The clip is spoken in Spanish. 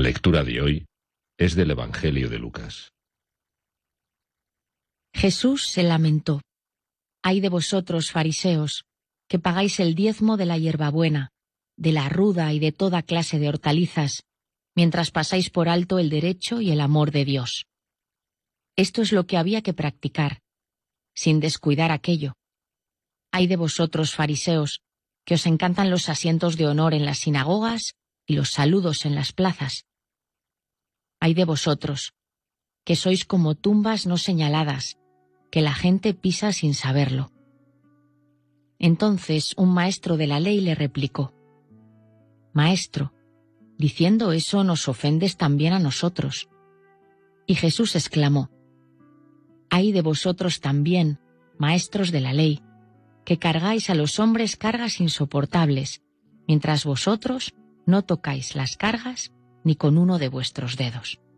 lectura de hoy es del Evangelio de Lucas. Jesús se lamentó. Ay de vosotros, fariseos, que pagáis el diezmo de la hierbabuena, de la ruda y de toda clase de hortalizas, mientras pasáis por alto el derecho y el amor de Dios. Esto es lo que había que practicar, sin descuidar aquello. Ay de vosotros, fariseos, que os encantan los asientos de honor en las sinagogas y los saludos en las plazas. Ay de vosotros, que sois como tumbas no señaladas, que la gente pisa sin saberlo. Entonces un maestro de la ley le replicó: Maestro, diciendo eso nos ofendes también a nosotros. Y Jesús exclamó: Ay de vosotros también, maestros de la ley, que cargáis a los hombres cargas insoportables, mientras vosotros no tocáis las cargas ni con uno de vuestros dedos.